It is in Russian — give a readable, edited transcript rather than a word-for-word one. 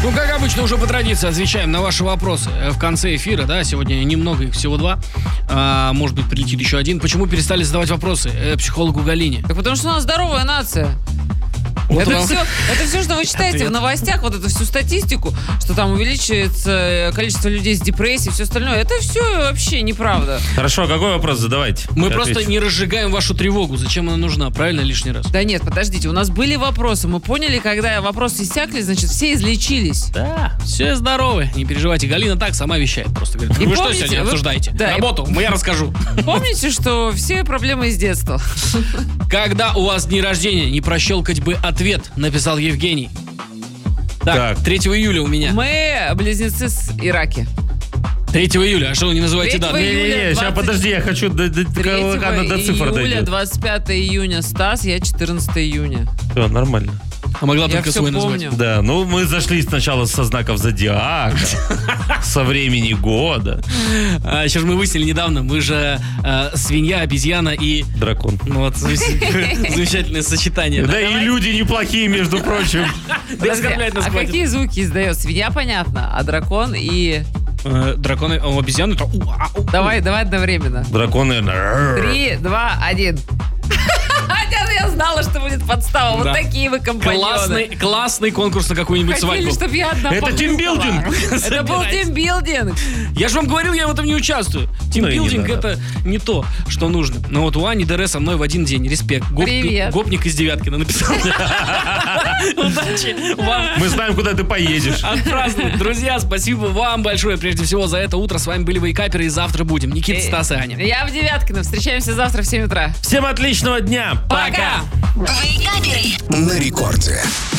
Ну, как обычно, уже по традиции отвечаем на ваши вопросы в конце эфира, да, сегодня немного, их всего 2, может быть, прилетит еще 1. Почему перестали задавать вопросы психологу Галине? Так потому что у нас здоровая нация. Вот Это вам все, что вы читаете ответ. в новостях, вот эту всю статистику, что там увеличивается количество людей с депрессией и все остальное, это все вообще неправда. Хорошо, какой вопрос задавайте? Мы Я просто отвечу. не разжигаем вашу тревогу. Зачем она нужна? Правильно, лишний раз? Да нет, подождите, у нас были вопросы, мы поняли, когда вопросы иссякли, значит, все излечились. Да, все здоровы. Не переживайте. Галина так сама вещает. Просто говорит, И вы что помните, сегодня вы- обсуждаете? да, и- Работу, я расскажу. Помните, что все проблемы из детства? Когда у вас день рождения, не прощелкать бы ответ, написал Евгений. Так, Так. 3 июля у меня. Мы близнецы с Ираки. 3 июля, а что вы не называете 3 дату? июля. Не-не-не, сейчас 20. подожди, я хочу до 3 цифр июля, дойдет. 25 июня Стас, я 14 июня. Все, нормально. А могла Я только все свой назвать. помню. Да, ну мы зашли сначала со знаков зодиака, со времени года. Сейчас же мы выяснили недавно, мы же свинья, обезьяна и... Дракон. Ну вот, замечательное сочетание. Да и люди неплохие, между прочим. Да и Подожди, оскорбляет нас а хватит. какие звуки издает? Свинья, понятно, а дракон и... Драконы, обезьяны, это... Давай одновременно. Драконы. 3, 2, 1. Хотя я знала, что будет подстава. Да. Вот такие вы компаньоны. Классный конкурс на какую-нибудь Хотели, свадьбу. чтобы я одна Это похлопала. тимбилдинг. Это был Собирайтесь. тимбилдинг. Я же вам говорил, я в этом не участвую. Тимбилдинг не надо. это не то, что нужно. Но вот у Ани Дере со мной в один день. Респект. Привет. Гопник из Девяткина написал. Удачи вам. Мы знаем, куда ты поедешь. Отпраздновать. Друзья, спасибо вам большое прежде всего за это утро. С вами были Вейкаперы и завтра будем. Никита, Стас и Аня. Я в Девяткино. Встречаемся завтра в 7 утра. Всем отличного дня. Пока! Вейкаперы. На рекорде.